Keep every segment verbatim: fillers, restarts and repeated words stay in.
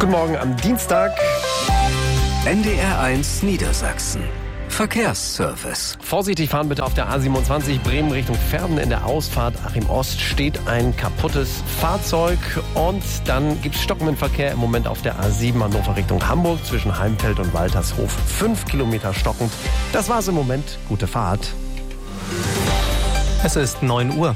Guten Morgen am Dienstag. N D R eins Niedersachsen. Verkehrsservice. Vorsichtig fahren bitte auf der A siebenundzwanzig Bremen Richtung Verden. In der Ausfahrt Achim Ost steht ein kaputtes Fahrzeug. Und dann gibt es stockenden Verkehr im Moment auf der A sieben Hannover Richtung Hamburg zwischen Heimfeld und Waltershof. Fünf Kilometer stockend. Das war's im Moment. Gute Fahrt. Es ist neun Uhr.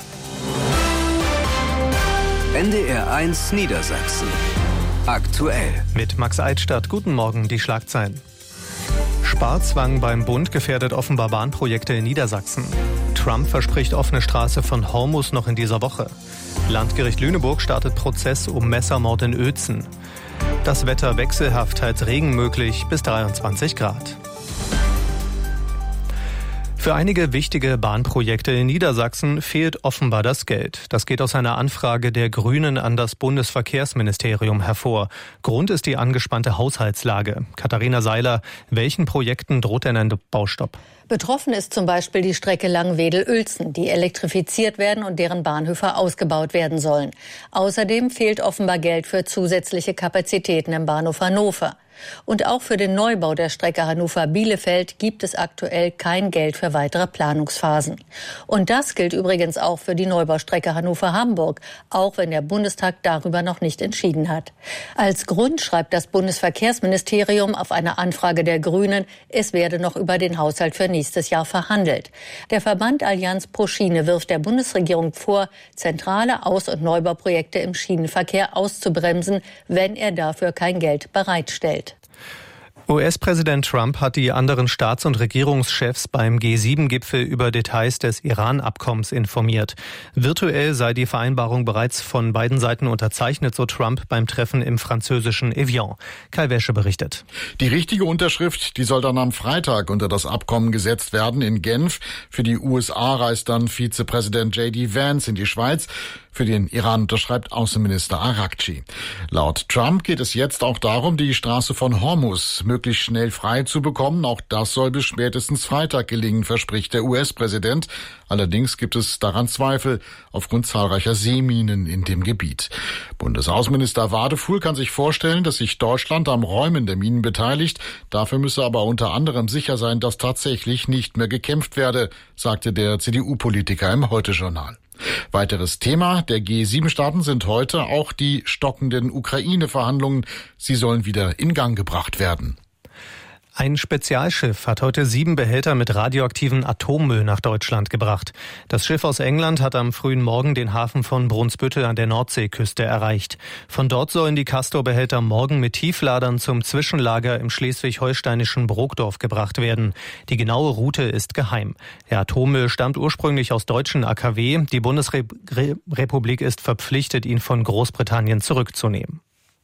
N D R eins Niedersachsen. Aktuell. Mit Max Eidstadt. Guten Morgen, die Schlagzeilen. Sparzwang beim Bund gefährdet offenbar Bahnprojekte in Niedersachsen. Trump verspricht offene Straße von Hormus noch in dieser Woche. Landgericht Lüneburg startet Prozess um Messermord in Uelzen. Das Wetter wechselhaft, teils Regen möglich, bis dreiundzwanzig Grad. Für einige wichtige Bahnprojekte in Niedersachsen fehlt offenbar das Geld. Das geht aus einer Anfrage der Grünen an das Bundesverkehrsministerium hervor. Grund ist die angespannte Haushaltslage. Katharina Seiler, welchen Projekten droht denn ein Baustopp? Betroffen ist zum Beispiel die Strecke Langwedel-Uelzen, die elektrifiziert werden und deren Bahnhöfe ausgebaut werden sollen. Außerdem fehlt offenbar Geld für zusätzliche Kapazitäten im Bahnhof Hannover. Und auch für den Neubau der Strecke Hannover-Bielefeld gibt es aktuell kein Geld für weitere Planungsphasen. Und das gilt übrigens auch für die Neubaustrecke Hannover-Hamburg, auch wenn der Bundestag darüber noch nicht entschieden hat. Als Grund schreibt das Bundesverkehrsministerium auf eine Anfrage der Grünen, es werde noch über den Haushalt für nächstes Jahr verhandelt. Der Verband Allianz pro Schiene wirft der Bundesregierung vor, zentrale Aus- und Neubauprojekte im Schienenverkehr auszubremsen, wenn er dafür kein Geld bereitstellt. U S-Präsident Trump hat die anderen Staats- und Regierungschefs beim G sieben Gipfel über Details des Iran-Abkommens informiert. Virtuell sei die Vereinbarung bereits von beiden Seiten unterzeichnet, so Trump beim Treffen im französischen Evian. Kai Wäsche berichtet. Die richtige Unterschrift, die soll dann am Freitag unter das Abkommen gesetzt werden in Genf. Für die U S A reist dann Vizepräsident J D Vance in die Schweiz. Für den Iran unterschreibt Außenminister Arakci. Laut Trump geht es jetzt auch darum, die Straße von Hormus möglichst schnell frei zu bekommen. Auch das soll bis spätestens Freitag gelingen, verspricht der U S-Präsident. Allerdings gibt es daran Zweifel aufgrund zahlreicher Seeminen in dem Gebiet. Bundesaußenminister Wadefuhl kann sich vorstellen, dass sich Deutschland am Räumen der Minen beteiligt. Dafür müsse aber unter anderem sicher sein, dass tatsächlich nicht mehr gekämpft werde, sagte der C D U-Politiker im Heute-Journal. Weiteres Thema der G sieben Staaten sind heute auch die stockenden Ukraine-Verhandlungen. Sie sollen wieder in Gang gebracht werden. Ein Spezialschiff hat heute sieben Behälter mit radioaktiven Atommüll nach Deutschland gebracht. Das Schiff aus England hat am frühen Morgen den Hafen von Brunsbüttel an der Nordseeküste erreicht. Von dort sollen die Castor-Behälter morgen mit Tiefladern zum Zwischenlager im schleswig-holsteinischen Brokdorf gebracht werden. Die genaue Route ist geheim. Der Atommüll stammt ursprünglich aus deutschen A K W. Die Bundesrepublik ist verpflichtet, ihn von Großbritannien zurückzunehmen.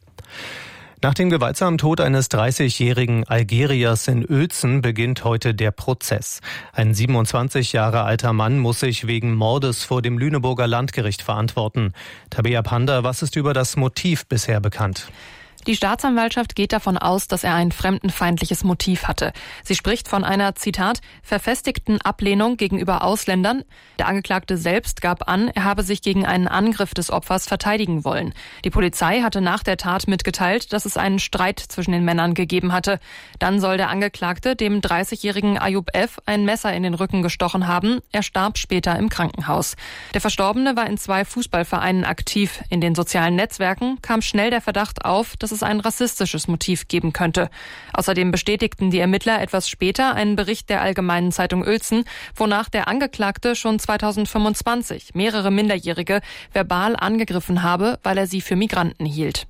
Nach dem gewaltsamen Tod eines dreißigjährigen Algeriers in Uelzen beginnt heute der Prozess. Ein siebenundzwanzig Jahre alter Mann muss sich wegen Mordes vor dem Lüneburger Landgericht verantworten. Tabea Panda, was ist über das Motiv bisher bekannt? Die Staatsanwaltschaft geht davon aus, dass er ein fremdenfeindliches Motiv hatte. Sie spricht von einer, Zitat, verfestigten Ablehnung gegenüber Ausländern. Der Angeklagte selbst gab an, er habe sich gegen einen Angriff des Opfers verteidigen wollen. Die Polizei hatte nach der Tat mitgeteilt, dass es einen Streit zwischen den Männern gegeben hatte. Dann soll der Angeklagte dem dreißigjährigen Ayub F. ein Messer in den Rücken gestochen haben. Er starb später im Krankenhaus. Der Verstorbene war in zwei Fußballvereinen aktiv. In den sozialen Netzwerken kam schnell der Verdacht auf, dass es ein rassistisches Motiv geben könnte. Außerdem bestätigten die Ermittler etwas später einen Bericht der Allgemeinen Zeitung Uelzen, wonach der Angeklagte schon zweitausendfünfundzwanzig mehrere Minderjährige verbal angegriffen habe, weil er sie für Migranten hielt.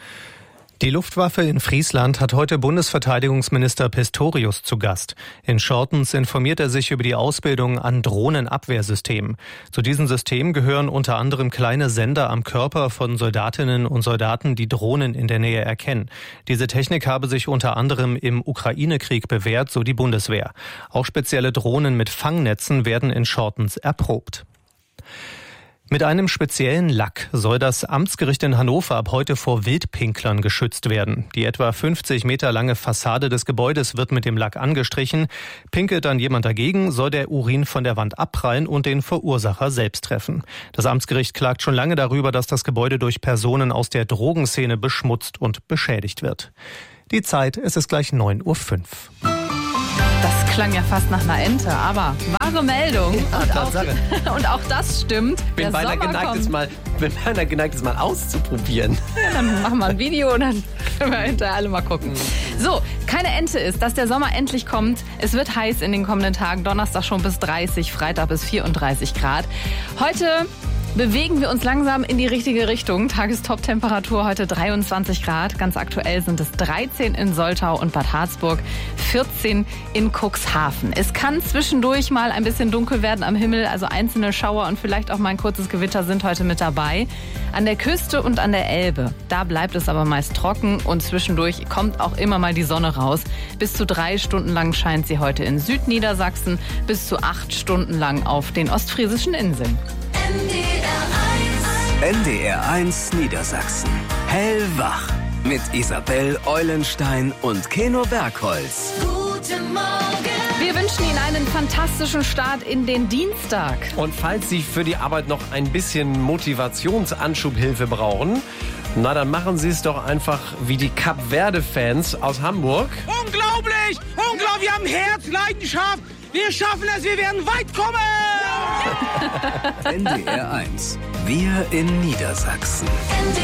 Die Luftwaffe in Friesland hat heute Bundesverteidigungsminister Pistorius zu Gast. In Schortens informiert er sich über die Ausbildung an Drohnenabwehrsystemen. Zu diesen Systemen gehören unter anderem kleine Sender am Körper von Soldatinnen und Soldaten, die Drohnen in der Nähe erkennen. Diese Technik habe sich unter anderem im Ukraine-Krieg bewährt, so die Bundeswehr. Auch spezielle Drohnen mit Fangnetzen werden in Schortens erprobt. Mit einem speziellen Lack soll das Amtsgericht in Hannover ab heute vor Wildpinklern geschützt werden. Die etwa fünfzig Meter lange Fassade des Gebäudes wird mit dem Lack angestrichen. Pinkelt dann jemand dagegen, soll der Urin von der Wand abprallen und den Verursacher selbst treffen. Das Amtsgericht klagt schon lange darüber, dass das Gebäude durch Personen aus der Drogenszene beschmutzt und beschädigt wird. Die Zeit, es ist gleich neun Uhr fünf. Das klang ja fast nach einer Ente, aber wahre Meldung. Ja, und, auch, Tatsache. und auch das stimmt. Bin Der beinahe Sommer geneigt, kommt. es mal, bin beinahe geneigt, es mal auszuprobieren. Ja, dann machen wir ein Video und dann können wir hinterher alle mal gucken. So, keine Ente ist, dass der Sommer endlich kommt. Es wird heiß in den kommenden Tagen. Donnerstag schon bis dreißig, Freitag bis vierunddreißig Grad. Heute bewegen wir uns langsam in die richtige Richtung. Tagestop-Temperatur heute dreiundzwanzig Grad. Ganz aktuell sind es dreizehn in Soltau und Bad Harzburg, vierzehn in Cuxhaven. Es kann zwischendurch mal ein bisschen dunkel werden am Himmel, also einzelne Schauer und vielleicht auch mal ein kurzes Gewitter sind heute mit dabei. An der Küste und an der Elbe, da bleibt es aber meist trocken und zwischendurch kommt auch immer mal die Sonne raus. Bis zu drei Stunden lang scheint sie heute in Südniedersachsen, bis zu acht Stunden lang auf den ostfriesischen Inseln. N D R eins Niedersachsen. Hellwach. Mit Isabel Eulenstein und Keno Bergholz. Guten Morgen. Wir wünschen Ihnen einen fantastischen Start in den Dienstag. Und falls Sie für die Arbeit noch ein bisschen Motivationsanschubhilfe brauchen, na dann machen Sie es doch einfach wie die Kap-Verde-Fans aus Hamburg. Unglaublich! Unglaublich! Wir haben Herz, Leidenschaft! Wir schaffen es! Wir werden weit kommen! N D R eins. Wir in Niedersachsen.